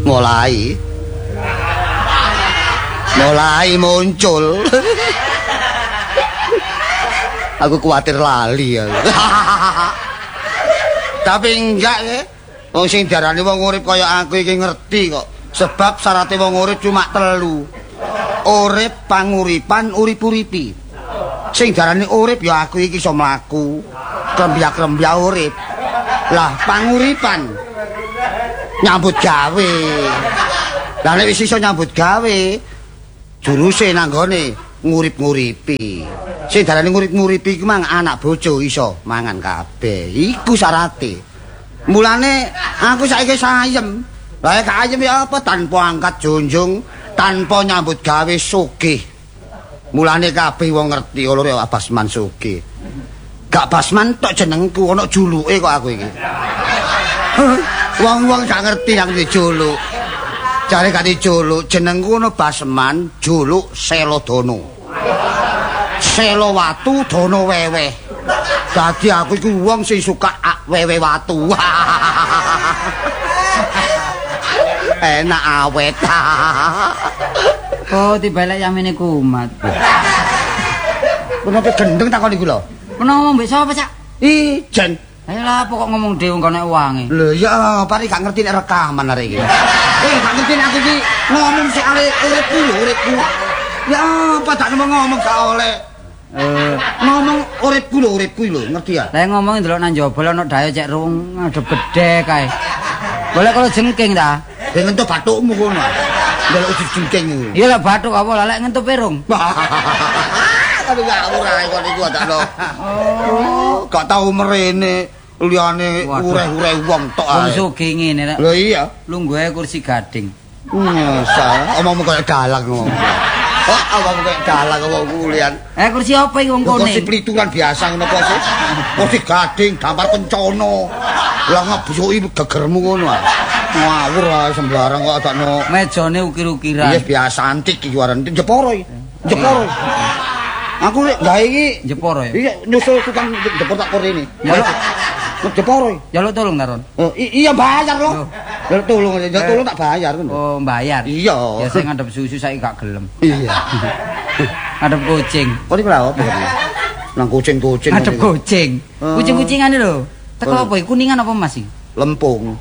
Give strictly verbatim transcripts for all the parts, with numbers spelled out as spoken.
mulai mulai muncul. Aku kuatir lali aku. Tapi enggak ya. Wong sing diarani wong urip kaya aku iki ngerti kok. Sebab syaratnya wong urip cuma telu. Urip panguripan urip-uripi. Sing diarani urip ya aku iki iso mlaku. Krembyak-krembyak urip. Lah panguripan nyambut gawe. Lah nek wis iso nyambut gawe juruse nanggone ngurip-nguripi. Sing darane ngurip-nguripi iku mang anak bojo iso mangan kabeh. Iku syarate. Mulane aku saiki sayem. Lah gak ayem ya apa tanpa angkat junjung, tanpa nyambut gawe sugih. Mulane kabeh wong ngerti lho ya Basman sugih. Gak Basman tok jenengku ana juluke kok aku iki. Wong-wong gak ngerti nang dijuluk. Jare gak dijuluk jenengku ana Basman, juluk Selodono. Selo watu dono wewe. Dadi aku iku wong sing suka wewe watu. Enak awet. Oh, dibalik yamene kumat. Kenapa gendeng takon iku lho? Kono ngomong mbek sapa, Cak? Ijen. Ayo lah pokok ngomong dhewe kok nek wange. Lho ya, pari gak ngerti nek rekaman arek iki. Eh, gak ngerti nek aku iki ngomong sik arek uripku lho, uripku. Ya apa tak ngomong gak oleh. Eh, ngomong uripku lho, uripku lho, ngerti ya? Lah ngomong ndelok nang jaba ana dayo cek rung ngadep gedhe kae. Boleh kalau jengking ta? Ya ngentuk bathukmu kono. Ndelok ujug jengking iku. Iya lah bathuk apa lah lek ngentup irung. Tapi gak urae kok niku takno. Oh, gak tau merene liyane ureh-ureh wong tok ae. Wong sugih ngene rek. Lho iya, Lungguhe kursi gading. Nyesal, omongmu kaya dalang ngomong. Oh, omongmu kaya dalang ngomong kulian. Eh kursi apa iki wong kene? Kursi pelituran biasa ngono apa sih? Kursi gading, dampar kencana. Lah ngebusuki gegermu ngono ah. Ngawur ae sembarang kok takno. Mejane ukir-ukiran. Iya biasa antik iki warane Jeporo iki. Jeporo. Aku nek gawe iki Jeporo ya. Iya nyusul tukang jepor tak kor ini. Jeporo. Jaluk tolong Taron. Oh, iya bayar loh. Jaluk tolong, jaluk tolong tak bayar ngono. Oh, bayar. Iya. Ya sing ngadep susu saiki gak gelem. Iya. Ngadep kucing. Kok iki lha opo? Nang kucing-kucing. Ngadep kucing. Kucing-kucingane lho. Teko apa iki? Kuningan apa Mas iki? Lempung.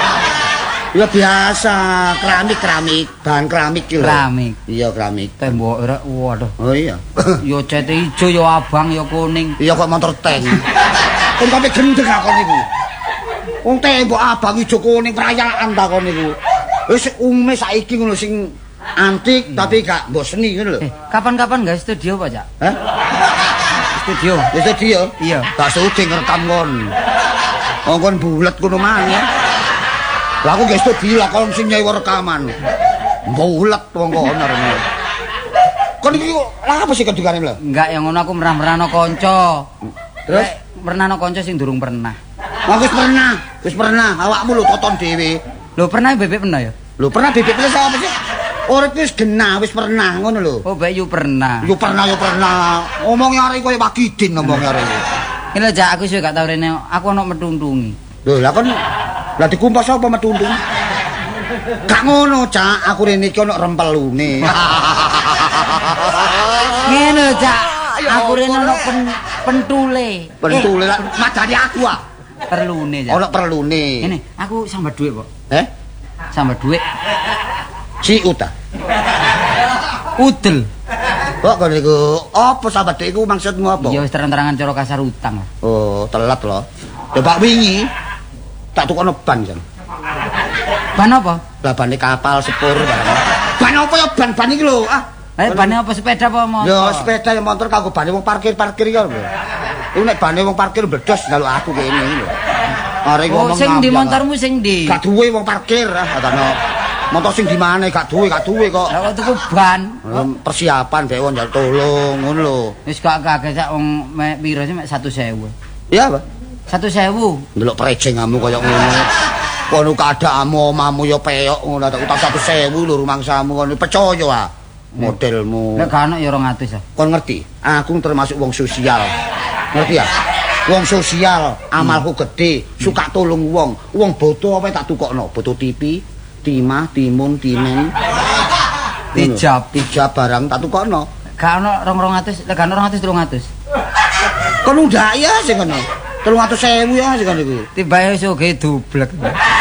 Ya biasa, keramik-keramik, bahan keramik iki lho. Keramik. Iya, keramik. Tembok rek waduh. Oh iya. Yo cete ijo yo abang yo kuning. Iya kok motor tank. Kon sampe gendeng akon niku. Wong tembok abang ijo kuning perayaan ta kon niku. Wis umume saiki ngono sing antik tapi gak mbok seni ngono lho. Eh, kapan-kapan guys studio Pak, Cak? Hah? Studio. Ya studio? Iya. Gak syuting rekam kon. Wong kon bulet ngono maneh. Lah aku gak studio lah kon sing nyewa rekaman. Bulet wong kono rene. Kon iki lha apa sih kedungane lho? Enggak yang ngono aku merah-merahno kanca. Terus pernahno kanca sing durung pernah. Aku wis pernah, wis pernah. Awakmu lho toton dhewe. Lho pernah bebek pernah ya? Lho pernah bebek wis apa sih? Urip wis genah, wis pernah ngono lho. Oh, Mbak Yu pernah. Yo pernah yo pernah. Ngomong arek koyo Wakidin ngomong arek. Ini lho Jak, aku sih gak tau rene, aku ono metundungi. Lho lah kon lah dikumpas apa metundung? Gak ngono, Cak. Aku rene iki ono rempelune. Ngene lho, Cak. Aku rene ono pen, pentule. Pentule lah madani aku ah. Perlune, Cak. Ono perlune. Ngene, aku sambat dhuwit, Pak. Eh? Sambat dhuwit. Si Uta. Udel. Kok kon niku apa sahabat iku maksudmu apa? Ya wis terang-terangan cara kasar utang. Oh, telat loh. Coba wingi tak tukono ban jan. Ban apa? Lah ban kapal sepur barang. Ban apa ya ban-ban iki lho. Ah, eh ban apa sepeda apa motor? Ya sepeda ya motor kanggo bane wong parkir-parkir iki lho. Iku nek bane wong parkir bledos njaluk aku kene iki lho. Arek Oh, ngomong sing di motormu sing ndi? Gak duwe wong parkir ah katano. Motor sing di mana gak duwe, gak duwe kok. Lah kok tuku ban. Persiapan bae wong njaluk tolong ngono lho. Wis gak kakek sak wong mek piro sih mek satu sewu. Iya, Pak. satu sewu. Ndelok prejengamu kaya ngono. Kono keadaanmu omamu ya peyok ngono tak utang satu sewu lho rumangsamu kono percaya ah modelmu. Nek gak ono ya rong atus ah. Kon ngerti? Aku termasuk wong sosial. Ngerti ya? Wong sosial, amalku gede, suka tolong wong. Wong boto apa tak tukokno? Boto T V, timah, timun, timen. Tijab, tijab barang tak tukono. Gak ono rong atus, lek gak ono rong atus telung atus. Kon ndak ya sing ngono. telung atus ewu ya sing ngono iku. Tibae iso ge dublek.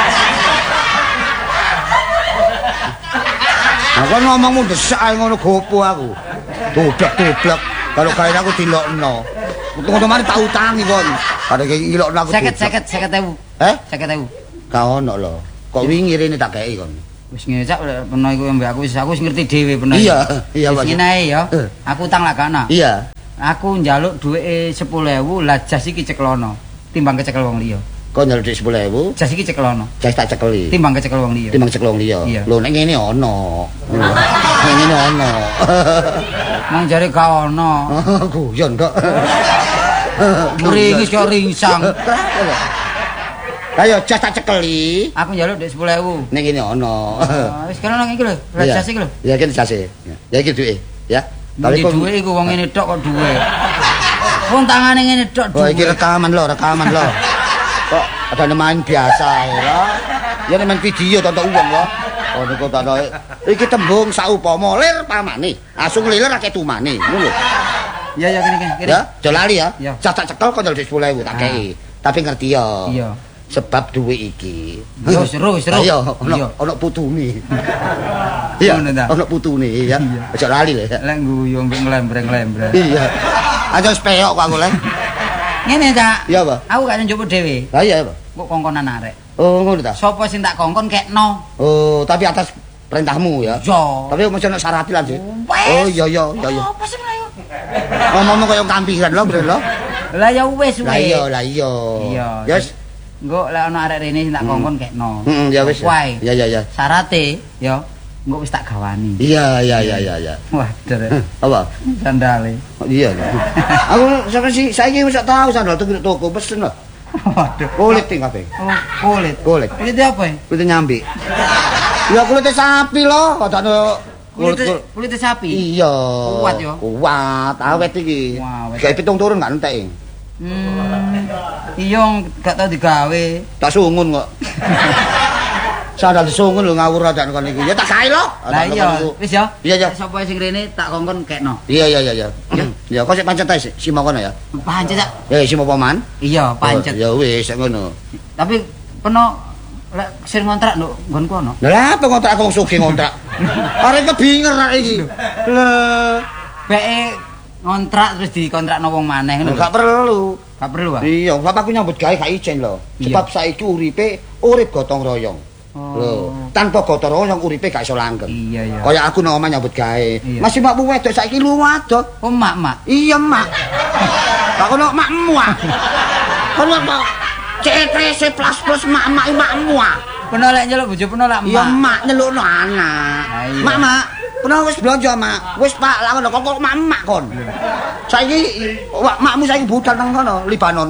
Aku ngomongmu desak ae ngono gopo aku. Doblek-doblek kalau gawe aku dilokno. Untung-untung tak utangi kon. Ada ilokno aku. seket seket seket ewu. Eh? seket ewu. Ka ono lho. Kok wingi rene tak kei kon. Wis ngene cak peno iku mbek aku wis aku wis ngerti dhewe peno. Iya, iya Pak. Wis ngene ae ya. Aku utang lak ana. Iya. Aku njaluk dhuweke sepuluh ewu, lah jas iki ceklono. Timbang kecekel wong liya. Kok njaluk dhuwit sepuluh ewu? Jas iki ceklono. Jas tak cekeli. Timbang kecekel wong liya. Timbang cekel wong liya. Lho nek ngene ono. Nek ngene ono. Nang jare gak ono. Guyon kok. Ringis kok ringsang. Ayo jas tak cekeli. Aku njaluk dhuwit sepuluh ewu. Nek ngene ono. Wis kene nang iki lho, jas iki lho. Ya kene jase. Ya iki dhuwit ya. Tapi kok duwe iku wong ngene tok kok duwe. Wong tangane ngene tok duwe. Oh iki rekaman lho, rekaman lho. Kok ada main biasa ya. Ya main video tonton uang lho. Oh niku tak iki tembung saupama lir pamane. Asung lilir akeh tumane. Ngono lho. Ya ya kene kene. Ya, aja lali ya. Ya. Cak tak cekel kok njaluk sepuluh ewu tak kei. Tapi ngerti ya. Iya. Sebab duwe iki. Terus terus terus. Iya, ono ono putune. Iya, ono putune ya. Aja lali lho ya. Lek guyu mbek nglembreng-lembreng. Iya. Aja speok kok aku lek. Ngene Cak. Iya, Pak. Aku gak njupuk dhewe. Lah iya, Pak. Kok kongkonan arek. Oh, ngono ta. Sapa sing tak kongkon kekno. Oh, tapi atas perintahmu ya. Iya. Tapi mesti ono syarat lan sih. Wes. Oh, iya iya iya iya. Apa sih mlayu? Ngomong koyo kampiran lho, Bro lho. Lah ya wis wis. Lah iya, lah iya. Iya. Yes. Engko lek ana arek rene sing tak kongkon kekno. Heeh, ya wis. Wae. Ya ya ya. Syarate ya engko wis tak gawani. Iya iya iya iya iya. Wah, der. Apa? Sandale. Oh, iya. Aku sampe si saiki wis tau sandal tuku toko pesen lho. Waduh. Kulit ting kabeh. Oh, kulit. Kulit. Kulit apa ya? Kulit nyambi. Ya kulit sapi lho, katane Kulit kulit sapi. Iya. Kuat yo. Kuat, awet iki. Wah, awet. Gawe pitung turun gak entek. Hmm. Iya gak tau digawe. Tak sungun kok. Sandal disungun lho ngawur adak kon iki. Ya tak gawe lho. Lah iya, wis ya. Iya iya. Sapa sing rene tak kongkon kekno. Iya iya iya iya. Ya kok sik pancet ae si mau kono ya. Pancet tak? Ya si mau paman. Iya, pancet. Ya wis sak ngono. Tapi peno lek sing ngontrak nduk nggonku ono. Lah apa kontrak aku sugih ngontrak. Arek kebinger rek iki. Lah, Beke ngontrak terus dikontrakno wong maneh ngono. gak perlu. Gak perlu, Pak. Iya, bapakku nyambut gawe gak ijen lho. Sebab saiki uripe urip gotong royong. Lho, tanpa gotong royong uripe gak iso langgeng. Iya, iya. Kaya aku nang omah nyambut gawe. Masih makmu wedok saiki luwih adoh. Oh, mak-mak. Iya, Mak. Lah kono makmu ah. Kono kok C T C plus plus mak-mak makmu ah. Peno lek nyeluk bojo peno lek Iya, mak. Mak nyelukno anak. Mak, Mak. Pernah wis blonjo, Mak. Wis Pak, lah ngono kok kok mak kon. Saiki makmu saiki budal nang kono, Libanon.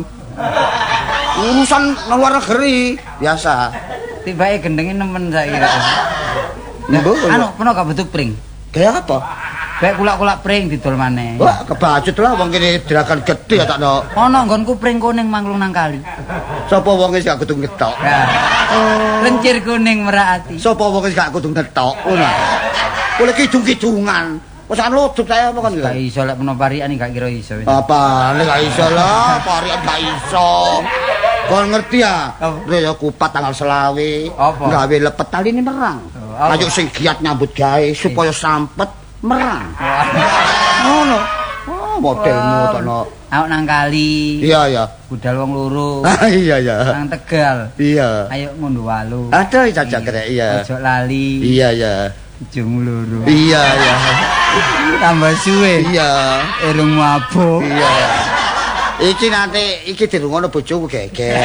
Urusan nang luar negeri, biasa. Tibake gendenge nemen saiki. Mbok. Anu, peno gak butuh pring. Gaya apa? Kayak kulak-kulak pring didol maneh. Wah, kebacut lah wong kene dirakan gedhe ya takno. Ono nggonku pring kuning mangklung nang kali. Sapa wong wis gak kudu ngetok? Oh. Lencir kuning merak ati. Sapa wong wis gak kudu ngetok? Ngono. Boleh kidung-kidungan. Wis kan loduk saya apa kan Gak iso lek peno parikan gak kira iso. Apa? Nek gak iso lah, parikan gak iso. Kon ngerti ya? Lho ya kupat tanggal selawe. Gawe lepet taline merang. Ayo sing giat nyambut gawe supaya sampet merang. Ngono. Oh, modelmu tono. Aku nang kali. Iya, iya. Budal wong loro. Iya, iya. Nang Tegal. Iya. Ayo ngunduh walu. Aduh, cacak krek iya. Ojo lali. Iya, iya. Ujung loro. Iya, iya. Tambah suwe. Iya. Irung mabuk. Iya. Iki nanti iki dirungono bojoku geger.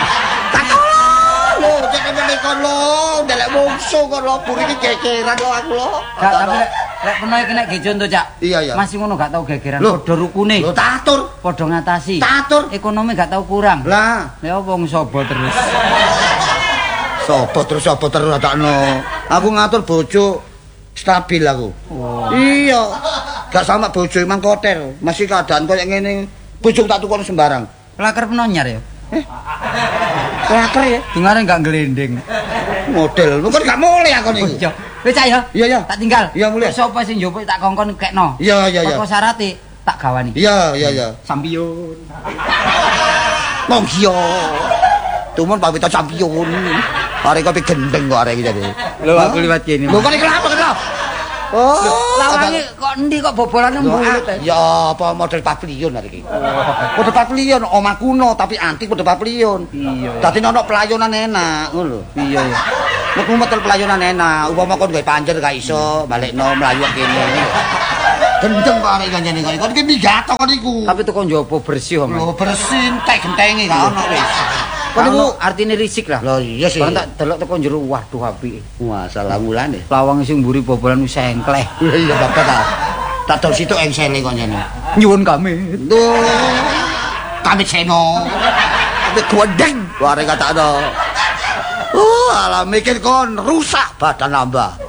Lho, cek ngene kon lho, ndelek mungsu kon lho, buri iki gegeran lho aku lho. Gak tapi lek lek peno iki nek ge conto, Cak. Iya, iya. Masih ngono gak tau gegeran, Loh. padha rukune. Lho tak atur, Padha ngatasi. tak atur. Ekonomi gak tau kurang. Lah, Lek wong sobo terus. sapa terus sapa terus takno. Aku ngatur bojo stabil aku. Oh. Iya. Gak sama bojo emang kotel, masih keadaan koyo ngene. Bojo tak tukon sembarang. Laker peno nyar ya. Laker ya. Dengare gak glendeng. Model, lu kan gak mulai aku niku. Iya. Wis cah ya. Iya ya. Tak tinggal. Iya mulai. Sapa sing njupuk tak kongkon kekno. Iya iya iya. Apa syarate tak gawani. Iya iya iya. Sampiyon. Monggo. Tumun pamit sampiyon. Arek kopi gendeng kok arek iki jadi. Lho aku liwat kene. Lho kok iki kenapa kenapa? Oh, lawange kok endi kok bobolane mulut. Ya apa model pavilion arek iki. Model pavilion omah kuno tapi antik model pavilion. Iya. Dadi ono pelayonan enak ngono lho. Iya ya. Nek model pelayonan enak, upama kon gawe panjer gak iso balekno mlayu kene. Gendeng kok arek kanjane kok. Kon iki minggat kok niku. Tapi teko njopo bersih om. Lho bersih entek gentenge gak ono wis. Kon niku artine risik lah. Lho iya sih. Kon tak delok teko njero waduh apike. Wah, salah mulane. Lawang sing mburi bobolan wis engkleh. Iya bapak ta. Tak dol situ engsele kok jane. Nyuwun kami. Duh. Kami seno. Tapi kuwedeng. Arek katakno. Oh, alah mikir kon rusak badan nambah.